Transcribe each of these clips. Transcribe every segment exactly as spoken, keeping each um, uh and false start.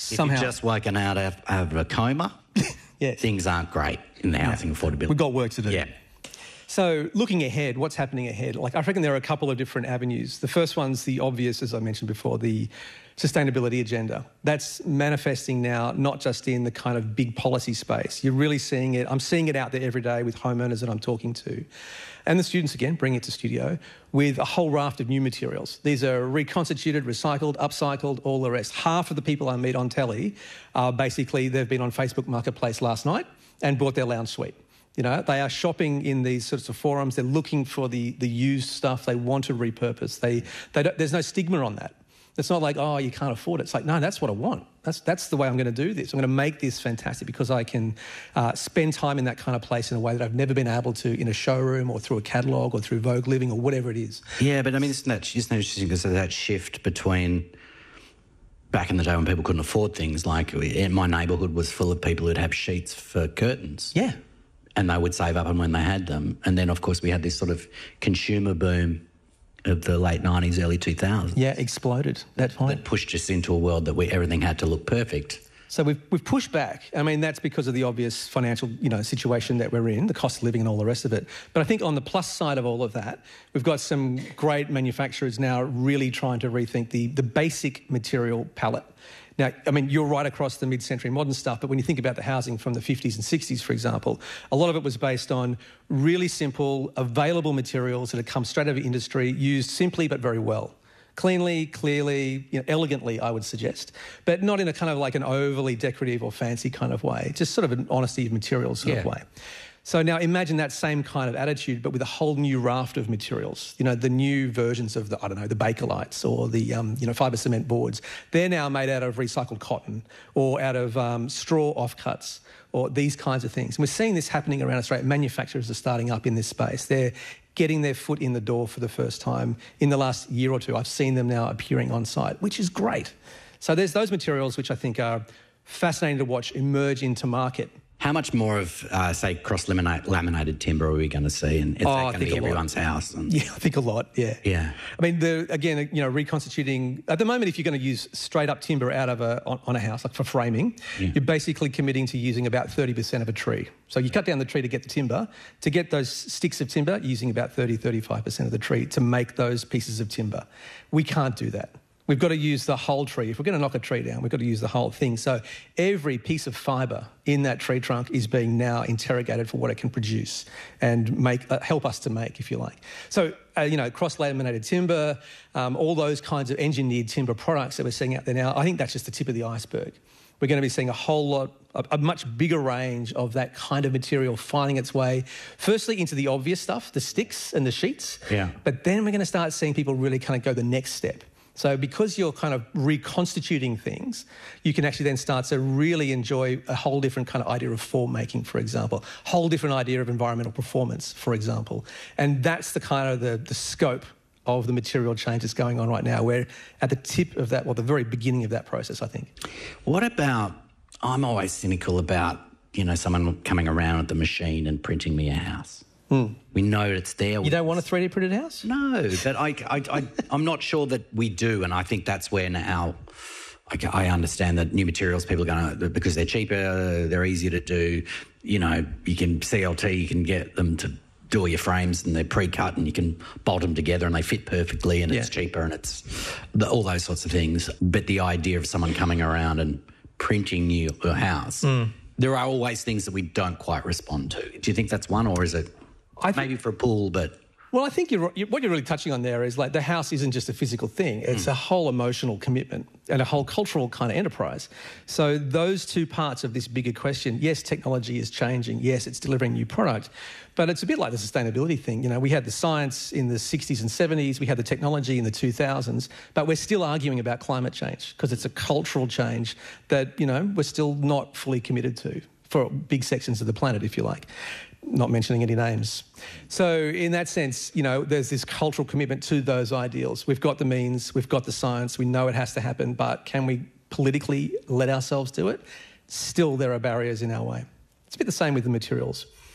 Somehow. If you've just woken out of, of a coma, yes. things aren't great in the housing affordability. We've got work to do. Yeah. So looking ahead, what's happening ahead? Like, I reckon there are a couple of different avenues. The first one's the obvious, as I mentioned before, the sustainability agenda. That's manifesting now, not just in the kind of big policy space. You're really seeing it. I'm seeing it out there every day with homeowners that I'm talking to. And the students, again, bring it to studio with a whole raft of new materials. These are reconstituted, recycled, upcycled, all the rest. Half of the people I meet on telly are basically, they've been on Facebook Marketplace last night and bought their lounge suite. You know, they are shopping in these sorts of forums. They're looking for the, the used stuff. They want to repurpose. They, they don't, there's no stigma on that. It's not like, oh, you can't afford it. It's like, no, that's what I want. That's, that's the way I'm going to do this. I'm going to make this fantastic because I can uh, spend time in that kind of place in a way that I've never been able to in a showroom or through a catalogue or through Vogue Living or whatever it is. Yeah, but I mean, isn't that, isn't that interesting because of that shift between back in the day when people couldn't afford things, like in my neighbourhood was full of people who'd have sheets for curtains. Yeah. And they would save up and when they had them. And then, of course, we had this sort of consumer boom of the late nineties, early two thousands. Yeah, exploded that point. That pushed us into a world that we, everything had to look perfect. So we've, we've pushed back. I mean, that's because of the obvious financial, you know, situation that we're in, the cost of living and all the rest of it. But I think on the plus side of all of that, we've got some great manufacturers now really trying to rethink the, the basic material palette. Now, I mean, you're right across the mid-century modern stuff, but when you think about the housing from the fifties and sixties, for example, a lot of it was based on really simple, available materials that had come straight out of industry, used simply but very well. Cleanly, clearly, you know, elegantly, I would suggest, but not in a kind of like an overly decorative or fancy kind of way, just sort of an honesty of materials sort yeah. of way. So now imagine that same kind of attitude, but with a whole new raft of materials. You know, the new versions of the, I don't know, the Bakelite or the, um, you know, fibre cement boards. They're now made out of recycled cotton or out of um, straw offcuts or these kinds of things. And we're seeing this happening around Australia. Manufacturers are starting up in this space. They're getting their foot in the door for the first time in the last year or two. I've seen them now appearing on site, which is great. So there's those materials which I think are fascinating to watch emerge into market. How much more of, uh, say, cross-laminated timber are we going to see? And is oh, that going to be everyone's house? And... Yeah, I think a lot, yeah. Yeah. I mean, the, again, you know, reconstituting... At the moment, if you're going to use straight-up timber out of a on, on a house, like for framing, yeah. you're basically committing to using about thirty percent of a tree. So you cut down the tree to get the timber. To get those sticks of timber, using about thirty, thirty-five percent of the tree to make those pieces of timber. We can't do that. We've got to use the whole tree. If we're going to knock a tree down, we've got to use the whole thing. So every piece of fibre in that tree trunk is being now interrogated for what it can produce and make uh, help us to make, if you like. So, uh, you know, cross-laminated timber, um, all those kinds of engineered timber products that we're seeing out there now, I think that's just the tip of the iceberg. We're going to be seeing a whole lot, a, a much bigger range of that kind of material finding its way, firstly into the obvious stuff, the sticks and the sheets, yeah. but then we're going to start seeing people really kind of go the next step. So because you're kind of reconstituting things, you can actually then start to really enjoy a whole different kind of idea of form making, for example, whole different idea of environmental performance, for example. And that's the kind of the, the scope of the material change that's going on right now. We're at the tip of that, well, the very beginning of that process, I think. What about, I'm always cynical about, you know, someone coming around at the machine and printing me a house. Mm. We know it's there. You don't want a three D printed house? No, but I, I, I, I'm not sure that we do, and I think that's where now I, I understand that new materials people are going to, because they're cheaper, they're easier to do, you know, you can C L T, you can get them to do all your frames and they're pre-cut and you can bolt them together and they fit perfectly and yeah. it's cheaper and it's the, all those sorts of things. But the idea of someone coming around and printing you a house, mm. there are always things that we don't quite respond to. Do you think that's one, or is it... I maybe for a pool, but... Well, I think you're, you're, what you're really touching on there is like the house isn't just a physical thing. It's mm. a whole emotional commitment and a whole cultural kind of enterprise. So those two parts of this bigger question, yes, technology is changing. Yes, it's delivering new product. But it's a bit like the sustainability thing. You know, we had the science in the sixties and seventies. We had the technology in the two thousands. But we're still arguing about climate change because it's a cultural change that, you know, we're still not fully committed to for big sections of the planet, if you like. Not mentioning any names. So in that sense, you know, there's this cultural commitment to those ideals. We've got the means, we've got the science, we know it has to happen, but can we politically let ourselves do it? Still, there are barriers in our way. It's a bit the same with the materials.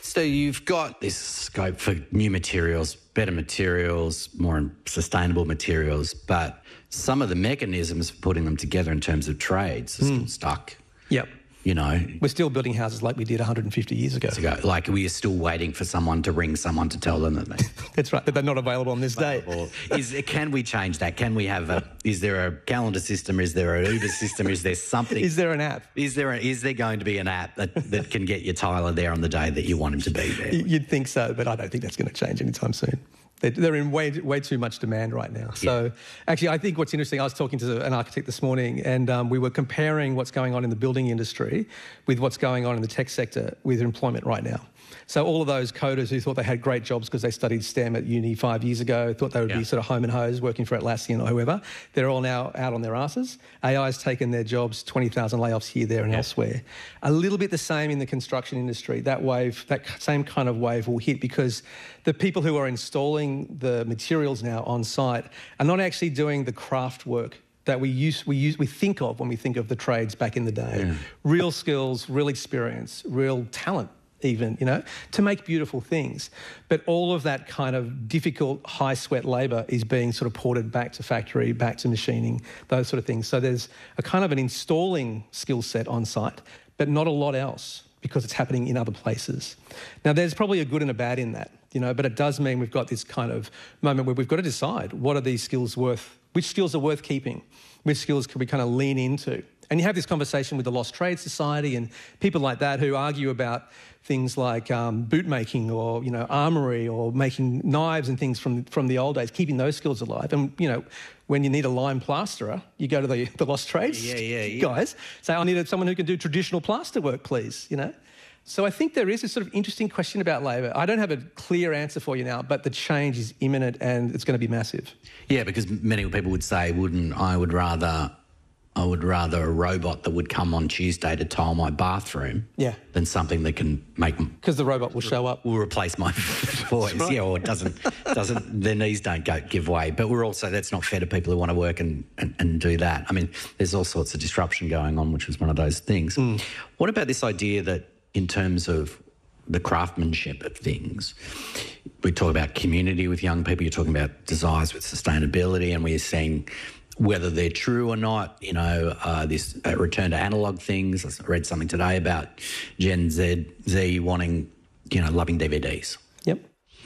So you've got this scope for new materials, better materials, more sustainable materials, but some of the mechanisms for putting them together in terms of trades are mm. still stuck. Yep. You know, we're still building houses like we did one hundred fifty years ago. ago. Like we are still waiting for someone to ring someone to tell them that they... That's right, that they're not available on this day. Is, can we change that? Can we have a... Is there a calendar system? Is there an Uber system? Is there something... Is there an app? Is there a, is there going to be an app that, that can get your Tyler there on the day that you want him to be there? You'd think so, but I don't think that's going to change anytime soon. They're in way way too much demand right now. So yeah. Actually, I think what's interesting, I was talking to an architect this morning and um, we were comparing what's going on in the building industry with what's going on in the tech sector with employment right now. So all of those coders who thought they had great jobs because they studied STEM at uni five years ago, thought they would yeah. be sort of home and hose working for Atlassian or whoever, they're all now out on their asses. A I's taken their jobs, twenty thousand layoffs here, there and yeah. elsewhere. A little bit the same in the construction industry. That wave, that same kind of wave will hit because the people who are installing the materials now on site are not actually doing the craft work that we use, we use, we think of when we think of the trades back in the day. Yeah. Real skills, real experience, real talent. Even, you know, to make beautiful things. But all of that kind of difficult, high sweat labour is being sort of ported back to factory, back to machining, those sort of things. So there's a kind of an installing skill set on site, but not a lot else because it's happening in other places. Now, there's probably a good and a bad in that, you know, but it does mean we've got this kind of moment where we've got to decide what are these skills worth, which skills are worth keeping, which skills can we kind of lean into. And you have this conversation with the Lost Trade Society and people like that who argue about things like um, boot making or, you know, armoury or making knives and things from, from the old days, keeping those skills alive. And, you know, when you need a lime plasterer, you go to the, the Lost Trades yeah, yeah, yeah. guys, say, I need someone who can do traditional plaster work, please, you know. So I think there is a sort of interesting question about labour. I don't have a clear answer for you now, but the change is imminent and it's going to be massive. Yeah, because many people would say, wouldn't I would rather... I would rather a robot that would come on Tuesday to tile my bathroom yeah. than something that can make... Because the robot will show up. Will replace my voice, right. yeah, or it doesn't, doesn't, their knees don't go give way. But we're also, that's not fair to people who want to work and, and, and do that. I mean, there's all sorts of disruption going on, which is one of those things. Mm. What about this idea that in terms of the craftsmanship of things, we talk about community with young people, you're talking about desires with sustainability, and we're seeing... whether they're true or not, you know, uh, this uh, return to analogue things. I read something today about Gen Z, Z wanting, you know, loving D V Ds. Yep.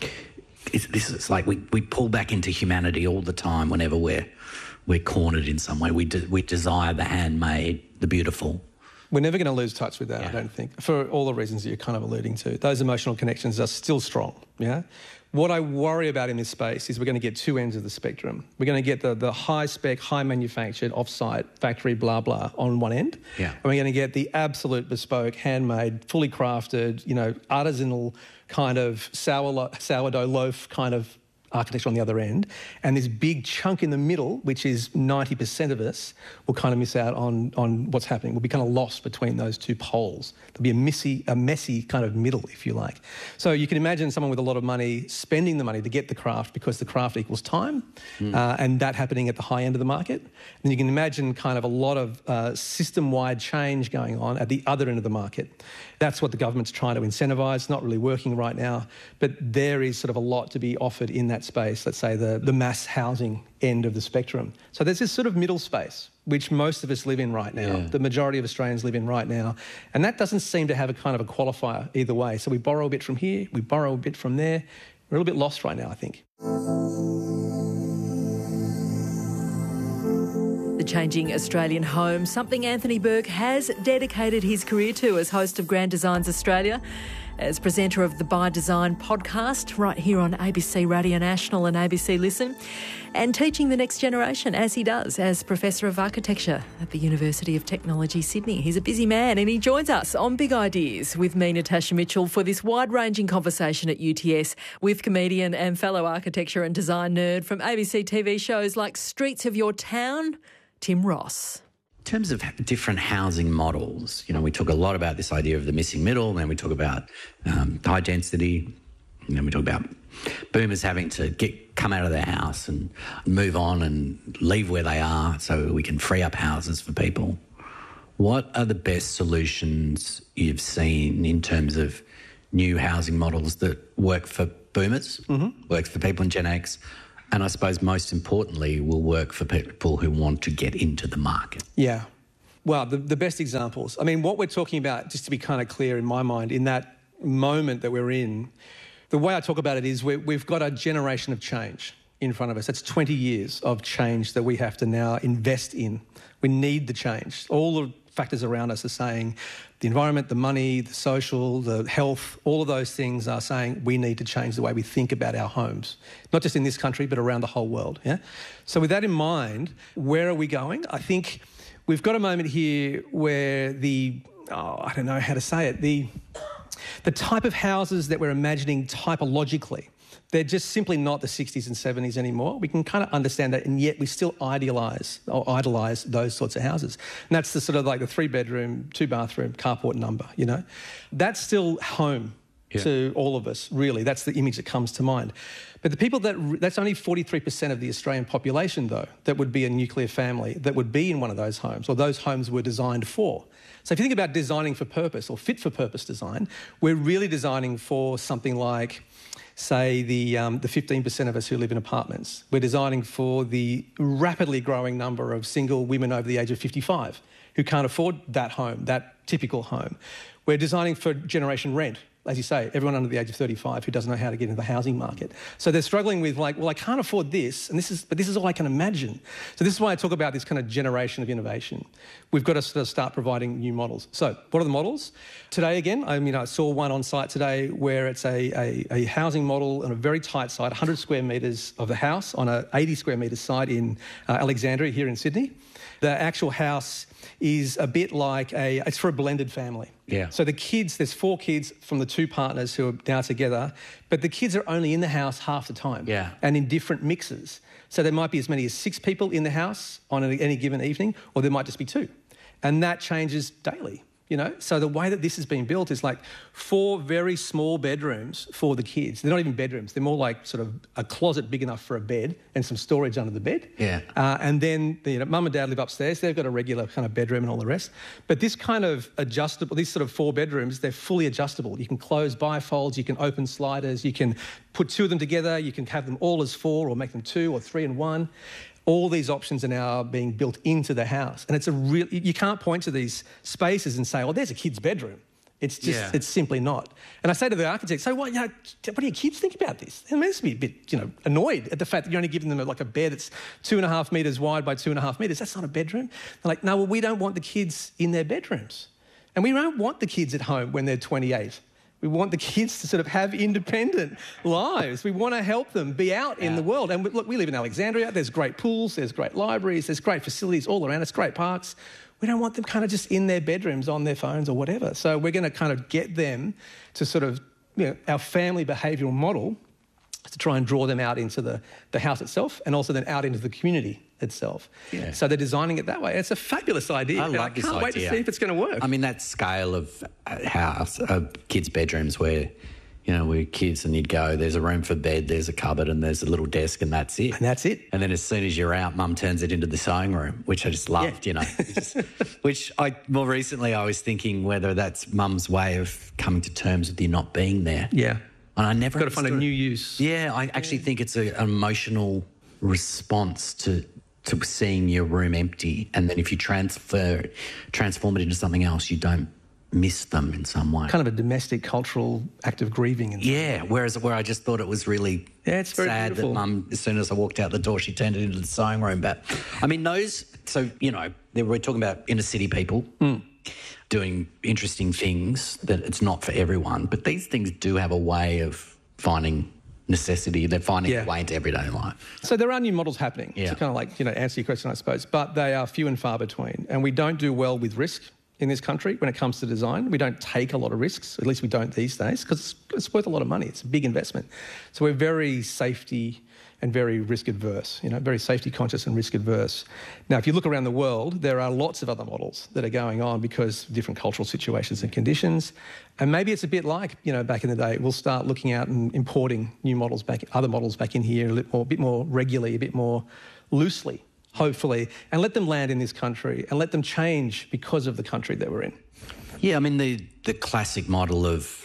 It's, this is like we, we pull back into humanity all the time whenever we're we're cornered in some way. We de- we desire the handmade, the beautiful. We're never going to lose touch with that, yeah. I don't think, for all the reasons that you're kind of alluding to. Those emotional connections are still strong, yeah? What I worry about in this space is we're going to get two ends of the spectrum. We're going to get the, the high-spec, high-manufactured, off-site, factory, blah, blah, on one end. Yeah. And we're going to get the absolute bespoke, handmade, fully crafted, you know, artisanal kind of sour, sourdough loaf kind of architecture on the other end, and this big chunk in the middle, which is ninety percent of us, will kind of miss out on, on what's happening. We'll be kind of lost between those two poles. There'll be a messy, a messy kind of middle, if you like. So you can imagine someone with a lot of money spending the money to get the craft because the craft equals time, mm. uh, and that happening at the high end of the market. And you can imagine kind of a lot of uh, system-wide change going on at the other end of the market. That's what the government's trying to incentivise, not really working right now, but there is sort of a lot to be offered in that space, let's say the, the mass housing end of the spectrum. So there's this sort of middle space, which most of us live in right now, yeah. the majority of Australians live in right now, and that doesn't seem to have a kind of a qualifier either way. So we borrow a bit from here, we borrow a bit from there. We're a little bit lost right now, I think. The changing Australian home, something Anthony Burke has dedicated his career to as host of Grand Designs Australia, as presenter of the By Design podcast right here on A B C Radio National and A B C Listen, and teaching the next generation as he does as Professor of Architecture at the University of Technology, Sydney. He's a busy man and he joins us on Big Ideas with me, Natasha Mitchell, for this wide-ranging conversation at U T S with comedian and fellow architecture and design nerd from A B C T V shows like Streets of Your Town, Tim Ross. In terms of different housing models, you know, we talk a lot about this idea of the missing middle, and then we talk about um, high density, and then we talk about boomers having to get come out of their house and move on and leave where they are so we can free up houses for people. What are the best solutions you've seen in terms of new housing models that work for boomers, mm-hmm. work for people in Gen X, and I suppose most importantly will work for people who want to get into the market. Yeah. Well, the, the best examples. I mean, what we're talking about, just to be kind of clear in my mind, in that moment that we're in, the way I talk about it is we're, we've got a generation of change in front of us. That's twenty years of change that we have to now invest in. We need the change. All the factors around us are saying the environment, the money, the social, the health, all of those things are saying we need to change the way we think about our homes, not just in this country, but around the whole world. Yeah. So with that in mind, where are we going? I think we've got a moment here where the, oh, I don't know how to say it, the, the type of houses that we're imagining typologically, they're just simply not the sixties and seventies anymore. We can kind of understand that, and yet we still idealise or idolise those sorts of houses. And that's the sort of like the three-bedroom, two-bathroom, carport number, you know. That's still home yeah. to all of us, really. That's the image that comes to mind. But the people that... That's only forty-three percent of the Australian population, though, that would be a nuclear family, that would be in one of those homes, or those homes were designed for. So if you think about designing for purpose or fit-for-purpose design, we're really designing for something like... say the um, the fifteen percent of us who live in apartments. We're designing for the rapidly growing number of single women over the age of fifty-five who can't afford that home, that typical home. We're designing for generation rent. As you say, everyone under the age of thirty-five who doesn't know how to get into the housing market. So they're struggling with like, well, I can't afford this, and this is, but this is all I can imagine. So this is why I talk about this kind of generation of innovation. We've got to sort of start providing new models. So what are the models? Today, again, I mean, I saw one on site today where it's a, a, a housing model on a very tight site, one hundred square metres of the house on a eighty square metre site in uh, Alexandria here in Sydney. The actual house is a bit like a, it's for a blended family. Yeah. So the kids, there's four kids from the two partners who are now together, but the kids are only in the house half the time. Yeah. And in different mixes. So there might be as many as six people in the house on any given evening, or there might just be two. And that changes daily. You know, so the way that this has been built is like four very small bedrooms for the kids. They're not even bedrooms. They're more like sort of a closet big enough for a bed and some storage under the bed. Yeah. Uh, and then, you know, mum and dad live upstairs. They've got a regular kind of bedroom and all the rest. But this kind of adjustable, these sort of four bedrooms, they're fully adjustable. You can close bifolds, you can open sliders, you can put two of them together, you can have them all as four or make them two or three and one. All these options are now being built into the house. And it's a real, you can't point to these spaces and say, oh, there's a kid's bedroom. It's just, yeah. it's simply not. And I say to the architect, so what, you know, what do your kids think about this? They must be a bit, you know, annoyed at the fact that you're only giving them like a bed that's two and a half metres wide by two and a half metres. That's not a bedroom. They're like, no, well, we don't want the kids in their bedrooms. And we don't want the kids at home when they're twenty-eight. We want the kids to sort of have independent lives. We want to help them be out yeah. in the world. And we, look, we live in Alexandria. There's great pools, there's great libraries, there's great facilities all around us, great parks. We don't want them kind of just in their bedrooms on their phones or whatever. So we're going to kind of get them to sort of, you know, our family behavioural model to try and draw them out into the, the house itself and also then out into the community itself. Yeah. So they're designing it that way. It's a fabulous idea. I love I this can't idea. wait to see if it's going to work. I mean, that scale of house, of kids' bedrooms where, you know, we're kids and you'd go, there's a room for bed, there's a cupboard and there's a little desk and that's it. And that's it. And then as soon as you're out, mum turns it into the sewing room, which I just loved, yeah. you know. Just, which I, more recently I was thinking whether that's mum's way of coming to terms with you not being there. Yeah. And I never got to find a new use. Yeah, I actually yeah. think it's a, an emotional response to to seeing your room empty, and then if you transfer transform it into something else, you don't miss them in some way. Kind of a domestic cultural act of grieving. In yeah, whereas where I just thought it was really yeah, it's very sad beautiful. that mum, as soon as I walked out the door, she turned it into the sewing room. But I mean, those. So you know, we're talking about inner city people. Mm. Doing interesting things that it's not for everyone, but these things do have a way of finding necessity. They're finding yeah. a way into everyday life. So there are new models happening yeah. to kind of like, you know, answer your question, I suppose, but they are few and far between. And we don't do well with risk in this country when it comes to design. We don't take a lot of risks, at least we don't these days, because it's, it's worth a lot of money. It's a big investment. So we're very safety and very risk adverse, you know, very safety conscious and risk adverse. Now, if you look around the world, there are lots of other models that are going on because of different cultural situations and conditions. And maybe it's a bit like, you know, back in the day, we'll start looking out and importing new models back, other models back in here a little more, a bit more regularly, a bit more loosely, hopefully, and let them land in this country and let them change because of the country that we're in. Yeah, I mean, the, the classic model of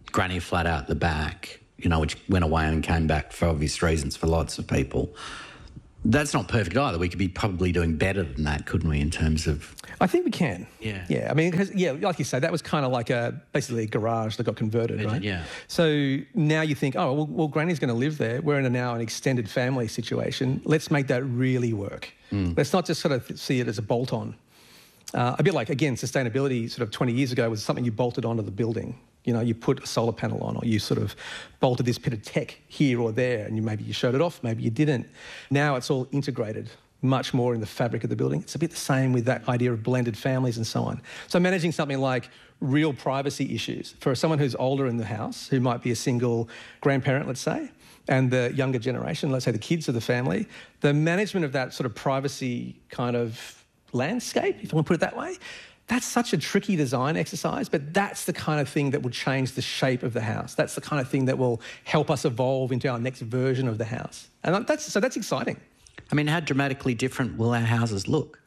granny flat out the back, you know, which went away and came back for obvious reasons for lots of people. That's not perfect either. We could be probably doing better than that, couldn't we, in terms of... I think we can. Yeah. Yeah, I mean, cause, yeah, like you say, that was kind of like a basically a garage that got converted, right? Yeah. So now you think, oh, well, well Granny's going to live there. We're in a now an extended family situation. Let's make that really work. Mm. Let's not just sort of see it as a bolt-on. Uh, a bit like, again, sustainability sort of twenty years ago was something you bolted onto the building. You know, you put a solar panel on, or you sort of bolted this bit of tech here or there, and you maybe you showed it off, maybe you didn't. Now it's all integrated much more in the fabric of the building. It's a bit the same with that idea of blended families and so on. So managing something like real privacy issues for someone who's older in the house, who might be a single grandparent, let's say, and the younger generation, let's say the kids of the family, the management of that sort of privacy kind of landscape, if you want to put it that way, that's such a tricky design exercise, but that's the kind of thing that will change the shape of the house. That's the kind of thing that will help us evolve into our next version of the house. And that's, so that's exciting. I mean, how dramatically different will our houses look?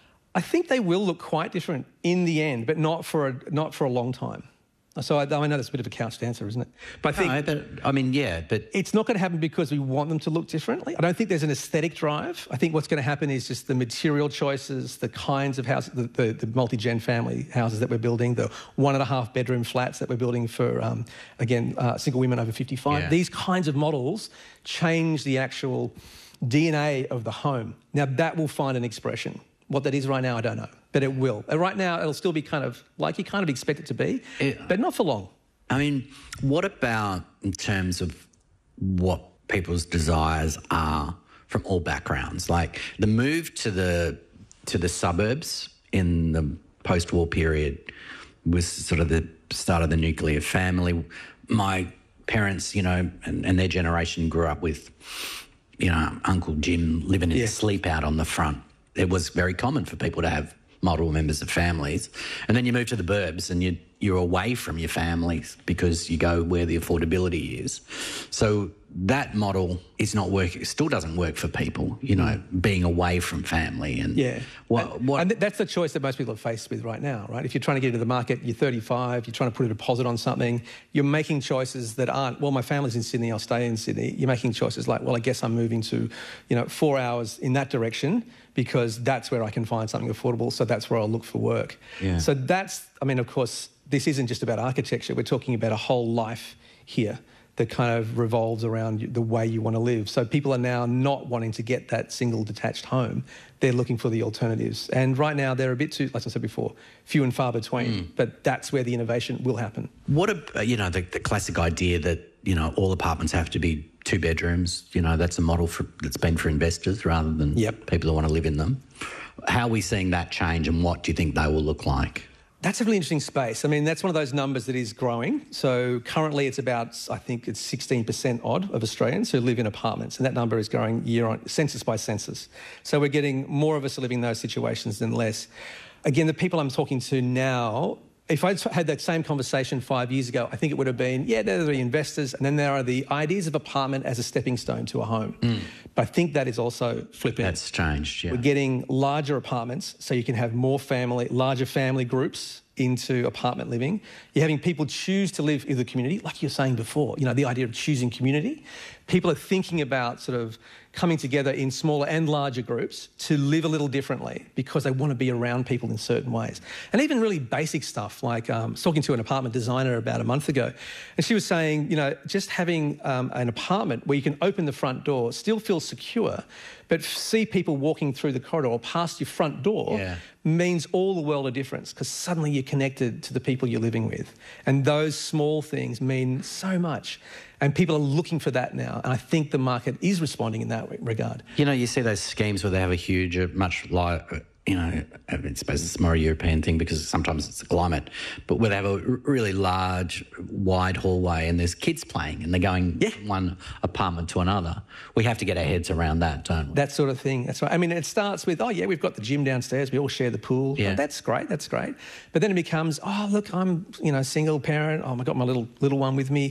I think they will look quite different in the end, but not for a, not for a long time. So I, I know that's a bit of a couched answer, isn't it? But I think... No, but, I mean, yeah, but... It's not going to happen because we want them to look differently. I don't think there's an aesthetic drive. I think what's going to happen is just the material choices, the kinds of houses, the, the, the multi-gen family houses that we're building, the one and a half bedroom flats that we're building for, um, again, uh, single women over fifty-five. Yeah. These kinds of models change the actual D N A of the home. Now, that will find an expression. What that is right now, I don't know, but it will. And right now, it'll still be kind of like you kind of expect it to be, it, but not for long. I mean, what about in terms of what people's desires are from all backgrounds? Like the move to the to the suburbs in the post-war period was sort of the start of the nuclear family. My parents, you know, and, and their generation grew up with, you know, Uncle Jim living in yeah. a sleep out on the front. It was very common for people to have multiple members of families. And then you move to the burbs and you, you're away from your families because you go where the affordability is. So that model is not working. It still doesn't work for people, you know, being away from family. And yeah. What, and, what, and that's the choice that most people are faced with right now, right? If you're trying to get into the market, you're thirty-five, you're trying to put a deposit on something, you're making choices that aren't, well, my family's in Sydney, I'll stay in Sydney. You're making choices like, well, I guess I'm moving to, you know, four hours in that direction because that's where I can find something affordable, so that's where I'll look for work. Yeah. So that's, I mean, of course, this isn't just about architecture. We're talking about a whole life here that kind of revolves around the way you want to live. So people are now not wanting to get that single detached home. They're looking for the alternatives. And right now they're a bit too, like I said before, few and far between, mm. but that's where the innovation will happen. What, a, you know, the, the classic idea that, you know, all apartments have to be two bedrooms, you know, that's a model for, that's been for investors rather than yep. people who want to live in them. How are we seeing that change and what do you think they will look like? That's a really interesting space. I mean, that's one of those numbers that is growing. So currently it's about, I think it's sixteen percent odd of Australians who live in apartments, and that number is growing year on, census by census. So we're getting more of us living in those situations than less. Again, the people I'm talking to now, if I'd had that same conversation five years ago, I think it would have been, yeah, there are the investors, and then there are the ideas of apartment as a stepping stone to a home. Mm. But I think that is also flipping. That's changed, yeah. We're getting larger apartments, so you can have more family, larger family groups into apartment living. You're having people choose to live in the community, like you were saying before, you know, the idea of choosing community. People are thinking about sort of coming together in smaller and larger groups to live a little differently because they want to be around people in certain ways. And even really basic stuff, like um, I was talking to an apartment designer about a month ago, and she was saying, you know, just having um, an apartment where you can open the front door, still feel secure, but see people walking through the corridor or past your front door yeah. means all the world of difference because suddenly you're connected to the people you're living with. And those small things mean so much. And people are looking for that now. And I think the market is responding in that regard. You know, you see those schemes where they have a huge, much like, you know, I suppose it's more a European thing because sometimes it's the climate, but where they have a really large, wide hallway and there's kids playing and they're going yeah. from one apartment to another. We have to get our heads around that, don't we? That sort of thing. That's right. I mean, it starts with, oh, yeah, we've got the gym downstairs. We all share the pool. Yeah. Oh, that's great. That's great. But then it becomes, oh, look, I'm, you know, single parent. Oh, I've got my little little one with me.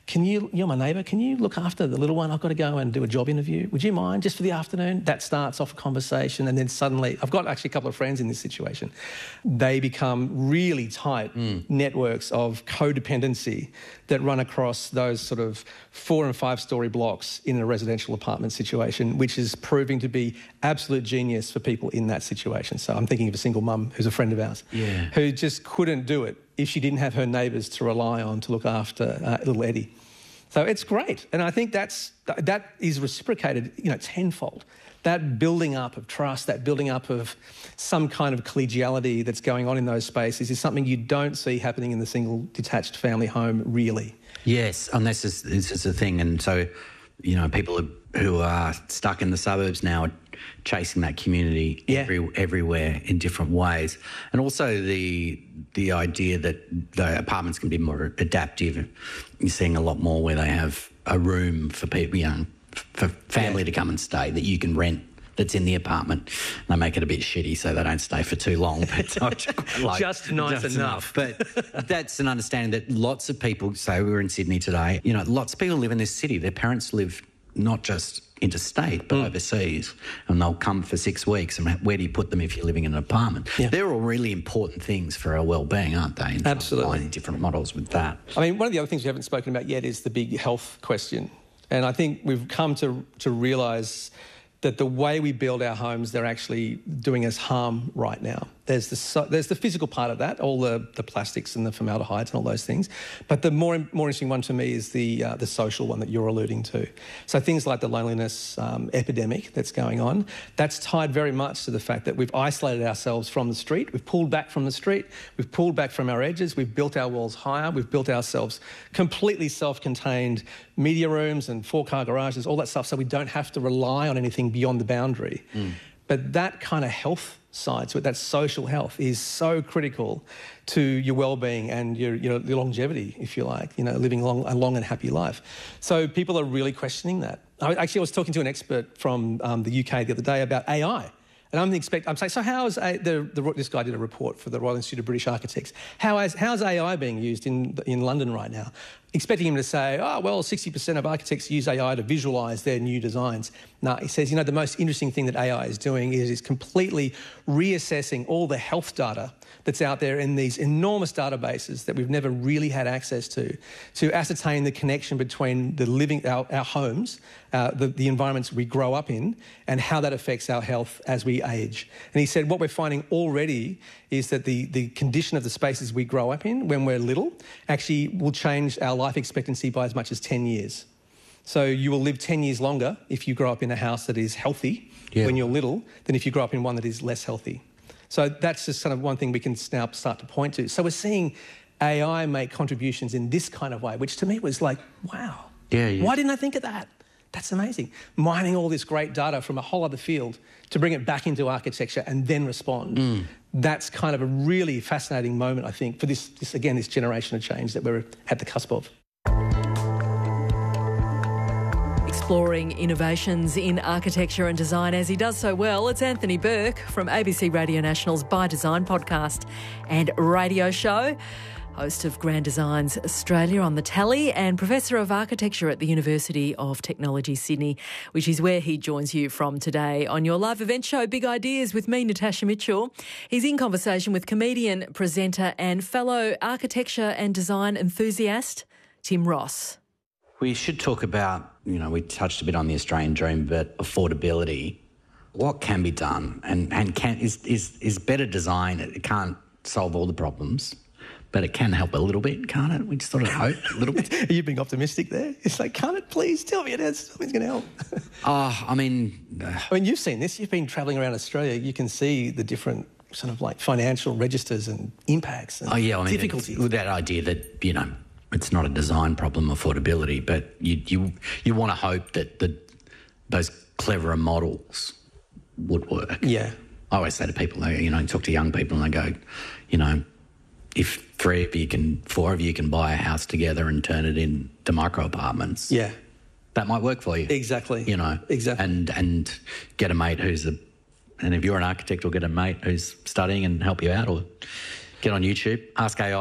can you, you're my neighbour, can you look after the little one? I've got to go and do a job interview. Would you mind just for the afternoon? That starts off a conversation, and then suddenly, I've got actually a couple of friends in this situation. They become really tight mm. networks of codependency that run across those sort of four and five storey blocks in a residential apartment situation, which is proving to be absolute genius for people in that situation. So I'm thinking of a single mum who's a friend of ours, yeah. who just couldn't do it if she didn't have her neighbours to rely on to look after uh, little Eddie. So it's great. And I think that's that is reciprocated, you know, tenfold. That building up of trust, that building up of some kind of collegiality that's going on in those spaces is something you don't see happening in the single detached family home, really. Yes, and this is, this is the thing. And so, you know, people who are stuck in the suburbs now are chasing that community yeah. every, everywhere in different ways. And also the the idea that the apartments can be more adaptive. You're seeing a lot more where they have a room for people, you know, for family yeah. to come and stay that you can rent that's in the apartment. And they make it a bit shitty so they don't stay for too long. But like, just nice just enough. enough. But that's an understanding that lots of people, say we were in Sydney today, you know, lots of people live in this city. Their parents live not just interstate but mm. overseas, and they'll come for six weeks. And where do you put them if you're living in an apartment? Yeah. They're all really important things for our well-being, aren't they? And absolutely. Finding different models with that. I mean, one of the other things we haven't spoken about yet is the big health question. And I think we've come to to realise that the way we build our homes, they're actually doing us harm right now. There's the so, there's the physical part of that, all the, the plastics and the formaldehydes and all those things. But the more more interesting one to me is the uh, the social one that you're alluding to. So things like the loneliness um, epidemic that's going on, that's tied very much to the fact that we've isolated ourselves from the street. We've pulled back from the street. We've pulled back from our edges. We've built our walls higher. We've built ourselves completely self-contained media rooms and four-car garages, all that stuff, so we don't have to rely on anything beyond the boundary. Mm. But that kind of health side to it, that social health, is so critical to your well-being and your, your, your longevity, if you like, you know, living long, a long and happy life. So people are really questioning that. I, actually, I was talking to an expert from um, the U K the other day about A I. And I'm expect. I'm saying, so how is a, the, the this guy did a report for the Royal Institute of British Architects. How is how's A I being used in in London right now? Expecting him to say, oh well, sixty percent of architects use A I to visualise their new designs. No, he says, you know, the most interesting thing that A I is doing is is completely reassessing all the health data that's out there in these enormous databases that we've never really had access to, to ascertain the connection between the living, our, our homes, uh, the, the environments we grow up in, and how that affects our health as we age. And he said what we're finding already is that the, the condition of the spaces we grow up in when we're little actually will change our life expectancy by as much as ten years. So you will live ten years longer if you grow up in a house that is healthy yeah. when you're little than if you grow up in one that is less healthy. So that's just kind of one thing we can now start to point to. So we're seeing A I make contributions in this kind of way, which to me was like, wow, yeah, yeah. why didn't I think of that? That's amazing. Mining all this great data from a whole other field to bring it back into architecture and then respond. Mm. That's kind of a really fascinating moment, I think, for this, this, again, this generation of change that we're at the cusp of. Exploring innovations in architecture and design as he does so well, it's Anthony Burke from A B C Radio National's By Design podcast and radio show, host of Grand Designs Australia on the telly and Professor of Architecture at the University of Technology, Sydney, which is where he joins you from today on your live event show, Big Ideas, with me, Natasha Mitchell. He's in conversation with comedian, presenter and fellow architecture and design enthusiast, Tim Ross. We should talk about, you know, we touched a bit on the Australian dream, but affordability. What can be done, and, and can is, is is better design. It can't solve all the problems, but it can help a little bit, can't it? We just sort of hope a little bit. Are you being optimistic there? It's like, can't it please tell me it is? Something's going to help. Oh, I mean... Uh, I mean, you've seen this. You've been travelling around Australia. You can see the different sort of like financial registers and impacts and oh, yeah, I mean, difficulties. With that idea that, you know, it's not a design problem, affordability, but you you you want to hope that the those cleverer models would work. Yeah. I always say to people, you know, talk to young people and they go, you know, if three of you can, four of you can buy a house together and turn it into micro apartments. Yeah. That might work for you. Exactly. You know. Exactly. And and get a mate who's a, and if you're an architect, or get a mate who's studying and help you out, or get on YouTube, ask A I.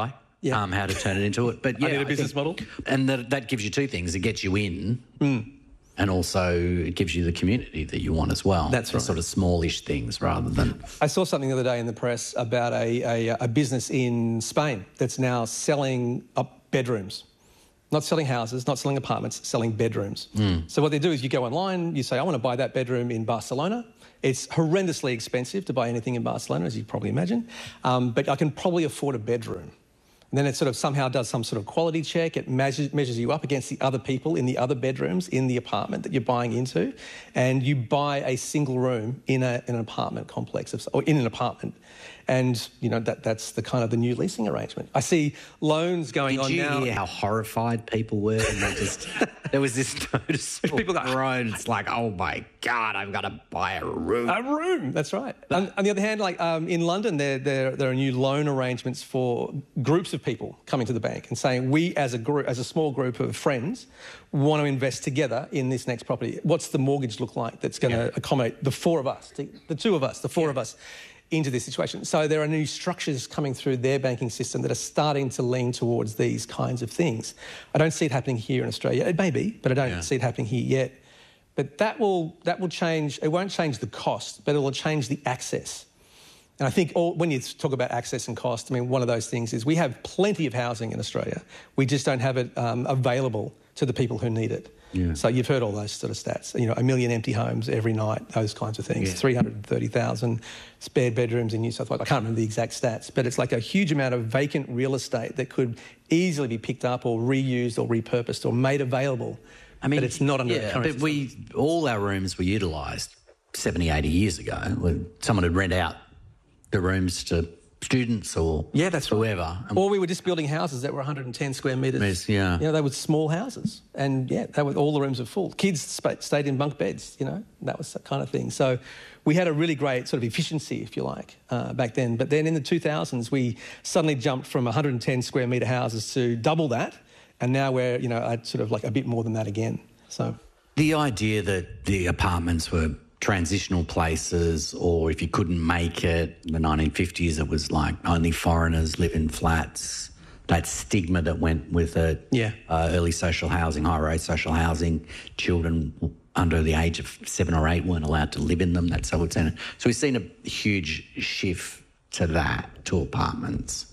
Yeah. um, how to turn it into it. But yeah, I need a I business think- model. and that, that gives you two things: it gets you in, Mm. and also it gives you the community that you want as well. That's The right. sort of smallish things rather than. I saw something the other day in the press about a, a, a business in Spain that's now selling up bedrooms. Not selling houses, not selling apartments, selling bedrooms. Mm. So what they do is you go online, you say, I want to buy that bedroom in Barcelona. It's horrendously expensive to buy anything in Barcelona, as you probably imagine, um, but I can probably afford a bedroom. And then it sort of somehow does some sort of quality check. It measures, measures you up against the other people in the other bedrooms in the apartment that you're buying into, and you buy a single room in, a, in an apartment complex, of, or in an apartment. And, you know, that, that's the kind of the new leasing arrangement. I see loans going Did on you now. hear how horrified people were? And they just there was this noticeable People go, groan. It's like, oh my God, I've got to buy a room. A room, that's right. On, on the other hand, like um, in London, there, there there are new loan arrangements for groups of people coming to the bank and saying, we as a group, as a small group of friends, want to invest together in this next property. What's the mortgage look like that's going to Yeah. accommodate the four of us, the, the two of us, the four Yeah. of us, into this situation? So there are new structures coming through their banking system that are starting to lean towards these kinds of things. I don't see it happening here in Australia. It may be, but I don't Yeah. see it happening here yet. But that will that will change. It won't change the cost, but it will change the access. And I think all, when you talk about access and cost, I mean, one of those things is we have plenty of housing in Australia. We just don't have it um, available to the people who need it. Yeah. So you've heard all those sort of stats. You know, a million empty homes every night, those kinds of things. Yeah. three hundred thirty thousand spare bedrooms in New South Wales. I can't remember the exact stats, but it's like a huge amount of vacant real estate that could easily be picked up or reused or repurposed or made available. I mean, but it's not under the yeah, current but system. we all our rooms were utilised seventy, eighty years ago. When someone would rent out the rooms to students or Yeah, that's right. whoever. And Or we were just building houses that were one hundred ten square metres. Yes, yeah. You know, they were small houses. And, yeah, they were, all the rooms were full. Kids sp- stayed in bunk beds, you know. That was the kind of thing. So we had a really great sort of efficiency, if you like, uh, back then. But then in the two thousands, we suddenly jumped from one hundred ten square metre houses to double that. And now we're, you know, at sort of like a bit more than that again. So the idea that the apartments were transitional places, or if you couldn't make it, in the nineteen fifties, it was like only foreigners live in flats. That stigma that went with it. Yeah. Uh, early social housing, high-rate social housing, children under the age of seven or eight weren't allowed to live in them. That's how it's in. So we've seen a huge shift to that, to apartments.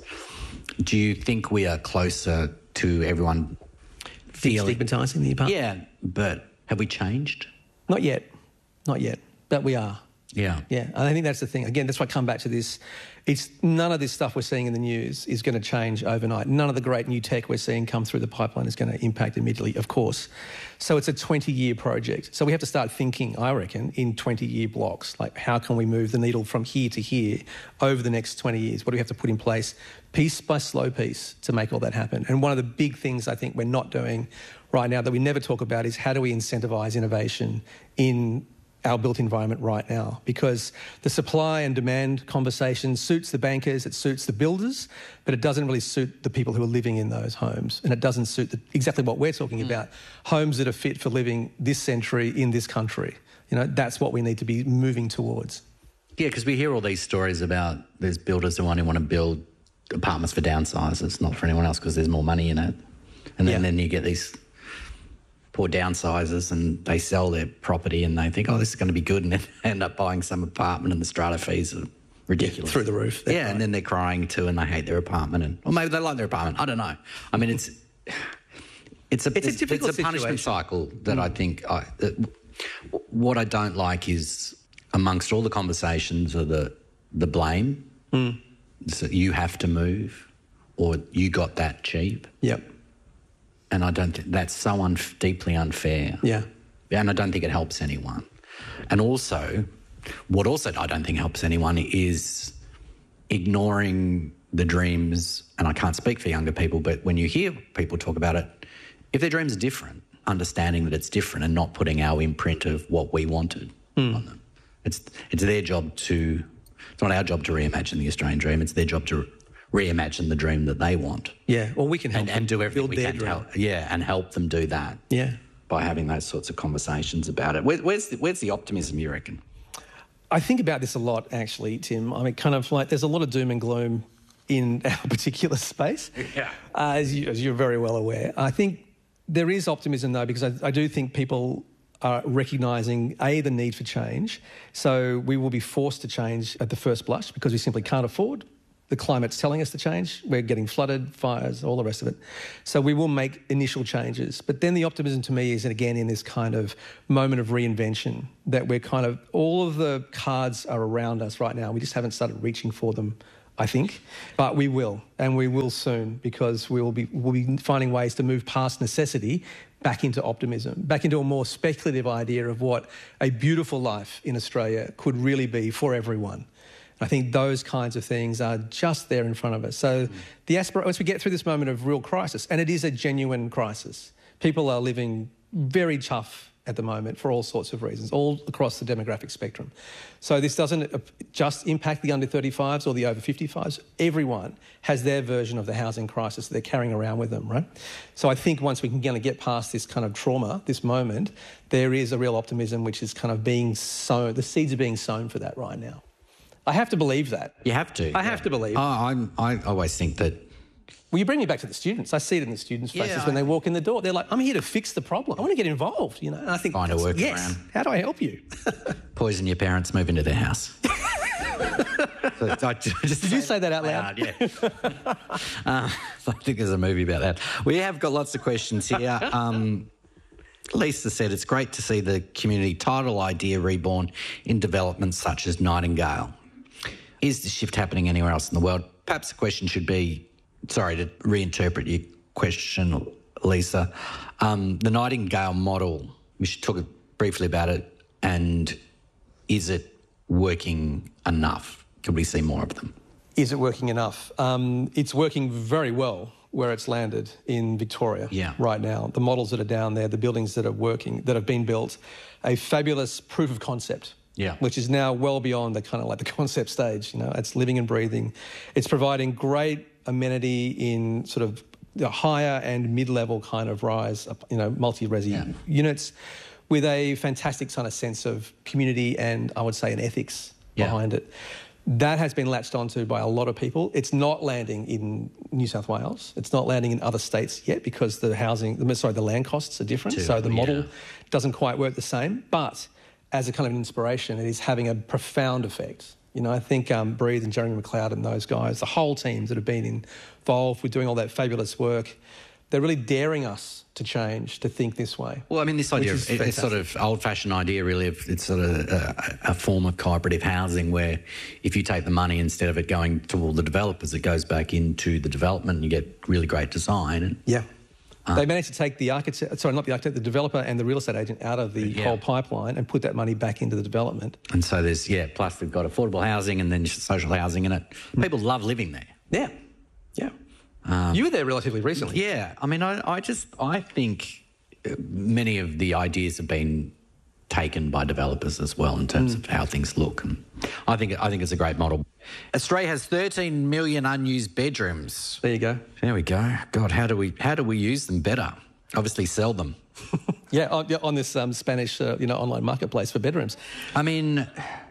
Do you think we are closer to everyone feeling... stigmatising the apartment? Yeah, but have we changed? Not yet. Not yet. But we are. Yeah. Yeah, and I think that's the thing. Again, that's why I come back to this. It's none of this stuff we're seeing in the news is going to change overnight. None of the great new tech we're seeing come through the pipeline is going to impact immediately, of course. So it's a twenty-year project. So we have to start thinking, I reckon, in twenty-year blocks. Like, how can we move the needle from here to here over the next twenty years? What do we have to put in place, piece by slow piece, to make all that happen? And one of the big things I think we're not doing right now that we never talk about is how do we incentivise innovation in our built environment right now, because the supply and demand conversation suits the bankers, it suits the builders, but it doesn't really suit the people who are living in those homes, and it doesn't suit the, exactly what we're talking mm. about, homes that are fit for living this century in this country. You know, that's what we need to be moving towards. Yeah, because we hear all these stories about there's builders who only want to build apartments for downsizers, not for anyone else because there's more money in it. And then, yeah. then you get these poor downsizers and they sell their property and they think, oh, this is going to be good, and then they end up buying some apartment and the strata fees are ridiculous. Yeah, through the roof. Yeah, right. And then they're crying too and they hate their apartment, and or maybe they like their apartment. I don't know. I mean, it's it's a, it's a, difficult it's a punishment situation. cycle that mm. I think... I, that, what I don't like is amongst all the conversations are the, the blame. Mm. So you have to move or you got that cheap. Yep. And I don't think that's so unf- deeply unfair. Yeah. And I don't think it helps anyone. And also, what also I don't think helps anyone is ignoring the dreams. And I can't speak for younger people, but when you hear people talk about it, if their dreams are different, understanding that it's different and not putting our imprint of what we wanted mm. on them. It's it's their job to. It's not our job to reimagine the Australian dream. It's their job to reimagine the dream that they want. Yeah, well, we can help and, them and do everything build we their can dream. to help. Yeah, and help them do that. Yeah, by having those sorts of conversations about it. Where, where's the, where's the optimism, you reckon? I think about this a lot, actually, Tim. I mean, kind of like there's a lot of doom and gloom in our particular space, Yeah. uh, as, you, as you're very well aware. I think there is optimism, though, because I, I do think people are recognising, A, the need for change. So we will be forced to change at the first blush because we simply can't afford. The climate's telling us to change. We're getting flooded, fires, all the rest of it. So we will make initial changes. But then the optimism to me is, again, in this kind of moment of reinvention, that we're kind of, all of the cards are around us right now. We just haven't started reaching for them, I think. But we will, and we will soon, because we will be, we'll be finding ways to move past necessity back into optimism, back into a more speculative idea of what a beautiful life in Australia could really be for everyone. I think those kinds of things are just there in front of us. So mm. the aspir- as we get through this moment of real crisis, and it is a genuine crisis, people are living very tough at the moment for all sorts of reasons, all across the demographic spectrum. So this doesn't just impact the under thirty-fives or the over fifty-fives. Everyone has their version of the housing crisis that they're carrying around with them, right? So I think once we can kind of get past this kind of trauma, this moment, there is a real optimism which is kind of being sown, the seeds are being sown for that right now. I have to believe that. You have to. I yeah. have to believe. Oh, I'm, I always think that... Well, you bring me back to the students. I see it in the students' faces Yeah, when I... they walk in the door. They're like, I'm here to fix the problem. I want to get involved, you know. And I think, Find a workaround. Yes, how do I help you? Poison your parents, move into their house. so, I just Did you say that out loud? Yeah. uh, I think there's a movie about that. We have got lots of questions here. Um, Lisa said it's great to see the community title idea reborn in developments such as Nightingale. Is the shift happening anywhere else in the world? Perhaps the question should be, sorry to reinterpret your question, Lisa, um, the Nightingale model, we should talk briefly about it, and is it working enough? Could we see more of them? Is it working enough? Um, it's working very well where it's landed in Victoria yeah. right now. The models that are down there, the buildings that are working, that have been built, a fabulous proof of concept. Yeah. Which is now well beyond the kind of like the concept stage, you know, it's living and breathing. It's providing great amenity in sort of the higher and mid-level kind of rise, you know, multi-resi yeah. units with a fantastic kind of sense of community and I would say an ethics yeah. behind it. That has been latched onto by a lot of people. It's not landing in New South Wales. It's not landing in other states yet because the housing, the, sorry, the land costs are different. Too, so the model yeah. doesn't quite work the same, but as a kind of an inspiration, it is having a profound effect. You know, I think um, Breathe and Jeremy McLeod and those guys, the whole teams that have been involved with doing all that fabulous work, they're really daring us to change, to think this way. Well, I mean, this idea, of, it's sort of old-fashioned idea really of it's sort of a, a form of cooperative housing where if you take the money, instead of it going to all the developers, it goes back into the development and you get really great design. And, yeah. Uh, they managed to take the architect, sorry, not the architect, the developer and the real estate agent out of the yeah. whole pipeline and put that money back into the development. And so there's, yeah, plus they've got affordable housing and then social housing in it. People mm. love living there. Yeah, yeah. Um, you were there relatively recently. Yeah. I mean, I, I just, I think many of the ideas have been taken by developers as well in terms mm. of how things look. And I think I think it's a great model. Australia has thirteen million unused bedrooms. There you go. There we go. God, how do we how do we use them better? Obviously, sell them. yeah, on, yeah, on this um, Spanish uh, you know online marketplace for bedrooms. I mean,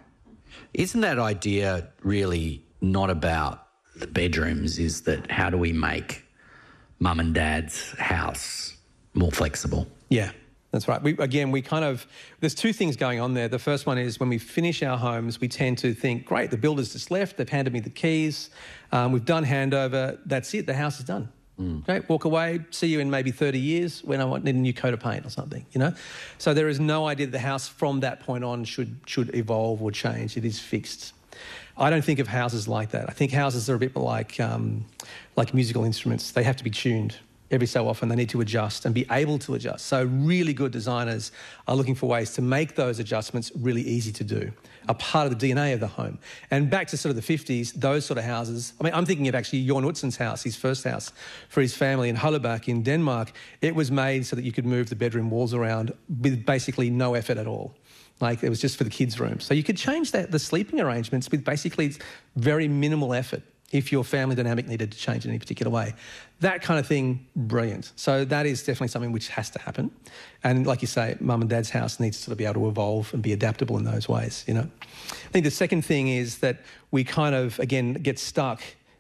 isn't that idea really not about the bedrooms? Is that how do we make mum and dad's house more flexible? Yeah. That's right. We, again, we kind of, there's two things going on there. The first one is when we finish our homes, we tend to think, great, the builder's just left, they've handed me the keys, um, we've done handover, that's it, the house is done. Mm. Okay, walk away, see you in maybe thirty years when I need a new coat of paint or something, you know? So there is no idea that the house from that point on should, should evolve or change. It is fixed. I don't think of houses like that. I think houses are a bit like, um, like musical instruments. They have to be tuned. Every so often they need to adjust and be able to adjust. So really good designers are looking for ways to make those adjustments really easy to do, a part of the D N A of the home. And back to sort of the fifties, those sort of houses, I mean, I'm thinking of actually Jorn Utsen's house, his first house for his family in Hullebæk in Denmark. It was made so that you could move the bedroom walls around with basically no effort at all. Like it was just for the kids' room. So you could change that, the sleeping arrangements with basically very minimal effort if your family dynamic needed to change in any particular way. That kind of thing, brilliant. So that is definitely something which has to happen. And like you say, mum and dad's house needs to sort of be able to evolve and be adaptable in those ways, you know. I think the second thing is that we kind of, again, get stuck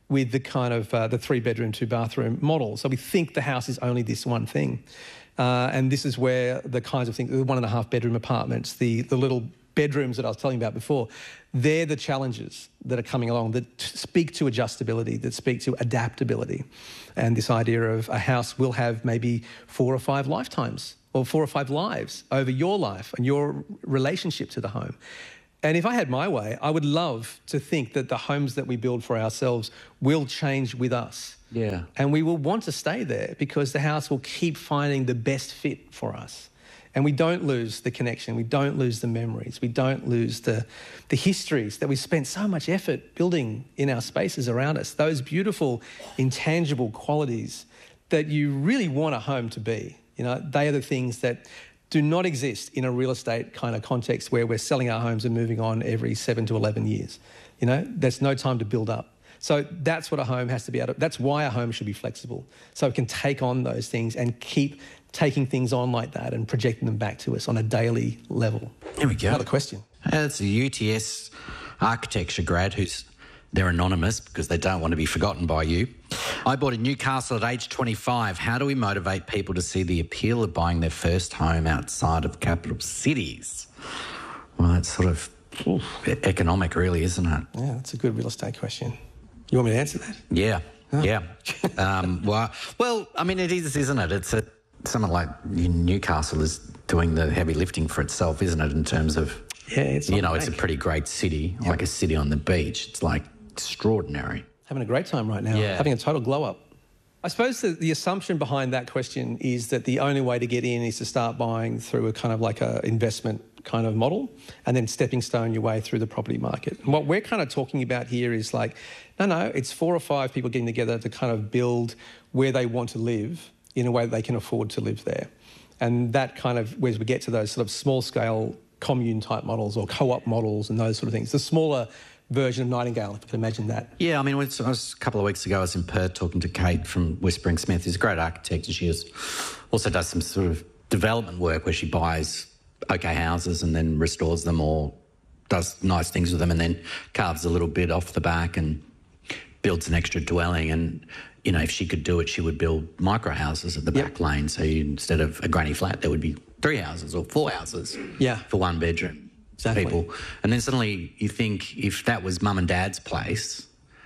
with the kind of uh, the three bedroom, two bathroom model. So we think the house is only this one thing. Uh, and this is where the kinds of things, the one and a half bedroom apartments, the, the little bedrooms that I was telling you about before, they're the challenges that are coming along that speak to adjustability, that speak to adaptability. And this idea of a house will have maybe four or five lifetimes or four or five lives over your life and your relationship to the home. And if I had my way, I would love to think that the homes that we build for ourselves will change with us. Yeah. And we will want to stay there because the house will keep finding the best fit for us. And we don't lose the connection, we don't lose the memories, we don't lose the, the histories that we spent so much effort building in our spaces around us, those beautiful, intangible qualities that you really want a home to be. You know, they are the things that do not exist in a real estate kind of context where we're selling our homes and moving on every seven to eleven years. You know, there's no time to build up. So that's what a home has to be able to, that's why a home should be flexible. So it can take on those things and keep taking things on like that and projecting them back to us on a daily level. There we go. Another question. That's a U T S architecture grad who's, they're anonymous because they don't want to be forgotten by you. I bought in Newcastle at age twenty-five. How do we motivate people to see the appeal of buying their first home outside of capital cities? Well, that's sort of oof, economic, really, isn't it? Yeah, that's a good real estate question. You want me to answer that? Yeah, oh. yeah. um, well, well, I mean, it is, isn't it? It's a, someone like Newcastle is doing the heavy lifting for itself, isn't it, in terms of, yeah, it's you know, bank. It's a pretty great city, yep. like a city on the beach. It's like extraordinary. Having a great time right now, yeah. having a total glow up. I suppose the, the assumption behind that question is that the only way to get in is to start buying through a kind of like a investment kind of model and then stepping stone your way through the property market. And what we're kind of talking about here is like, no, no, it's four or five people getting together to kind of build where they want to live in a way that they can afford to live there. And that kind of, as we get to those sort of small scale commune type models or co-op models and those sort of things, the smaller version of Nightingale, if you can imagine that. Yeah, I mean, I was, a couple of weeks ago, I was in Perth talking to Kate from Whispering Smith, who's a great architect, and she is, also does some sort of development work where she buys okay houses and then restores them or does nice things with them and then carves a little bit off the back and builds an extra dwelling. And, you know, if she could do it, she would build micro houses at the yep. back lane. So you, instead of a granny flat, there would be three houses or four houses yeah. for one bedroom. Exactly. People. And then suddenly you think if that was mum and dad's place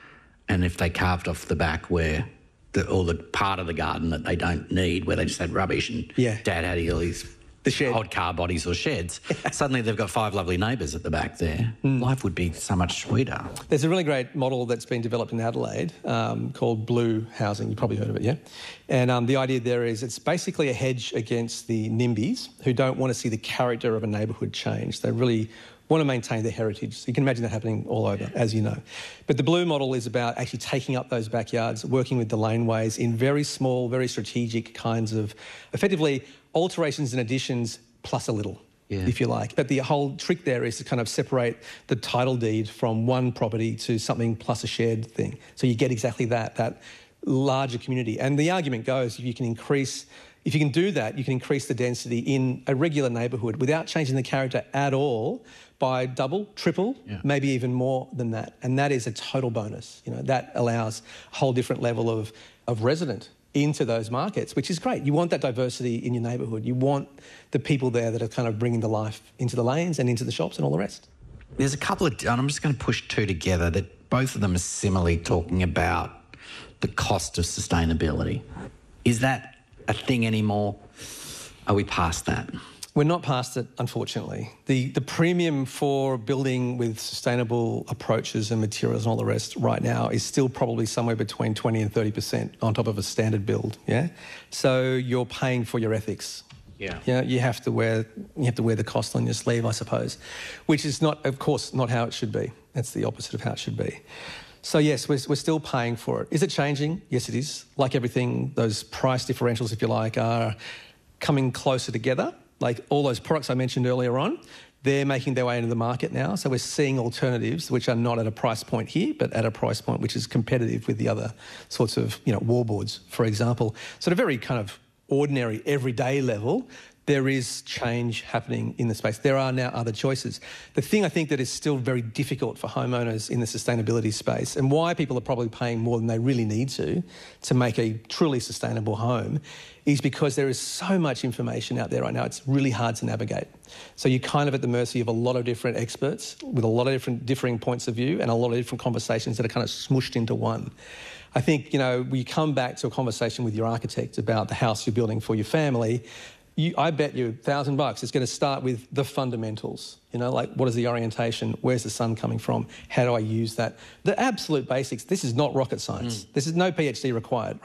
and if they carved off the back where the, or the part of the garden that they don't need, where they just had rubbish and yeah. dad had all these the shed. odd car bodies or sheds, suddenly they've got five lovely neighbours at the back there. Mm. Life would be so much sweeter. There's a really great model that's been developed in Adelaide um, called Blue Housing. You've probably heard of it, yeah? And um, the idea there is it's basically a hedge against the NIMBYs who don't want to see the character of a neighbourhood change. They really want to maintain their heritage. So you can imagine that happening all over, as you know. But the Blue model is about actually taking up those backyards, working with the laneways in very small, very strategic kinds of, effectively, alterations and additions plus a little, yeah. if you like. But the whole trick there is to kind of separate the title deed from one property to something plus a shared thing. So you get exactly that, that larger community. And the argument goes, if you can increase, if you can do that, you can increase the density in a regular neighbourhood without changing the character at all by double, triple, yeah. maybe even more than that. And that is a total bonus. You know, that allows a whole different level of, of resident into those markets, which is great. You want that diversity in your neighbourhood. You want the people there that are kind of bringing the life into the lanes and into the shops and all the rest. There's a couple of, and I'm just going to push two together, that both of them are similarly talking about the cost of sustainability. Is that a thing anymore? Are we past that? We're not past it, unfortunately. The the premium for building with sustainable approaches and materials and all the rest right now is still probably somewhere between twenty and thirty percent on top of a standard build, yeah? So you're paying for your ethics. Yeah. Yeah, you have to wear you have to wear the cost on your sleeve, I suppose, which is not, of course, not how it should be. That's the opposite of how it should be. So yes, we're, we're still paying for it. Is it changing? Yes, it is. Like everything, those price differentials, if you like, are coming closer together. Like all those products I mentioned earlier on, they're making their way into the market now. So we're seeing alternatives which are not at a price point here, but at a price point which is competitive with the other sorts of, you know, wallboards, for example. So at a very kind of ordinary, everyday level, there is change happening in the space. There are now other choices. The thing I think that is still very difficult for homeowners in the sustainability space, and why people are probably paying more than they really need to to make a truly sustainable home, is because there is so much information out there right now. It's really hard to navigate. So you're kind of at the mercy of a lot of different experts with a lot of different differing points of view and a lot of different conversations that are kind of smooshed into one. I think, you know, we come back to a conversation with your architect about the house you're building for your family. You, I bet you a thousand bucks it's going to start with the fundamentals. You know, like what is the orientation? Where's the sun coming from? How do I use that? The absolute basics. This is not rocket science. Mm. This is no PhD required.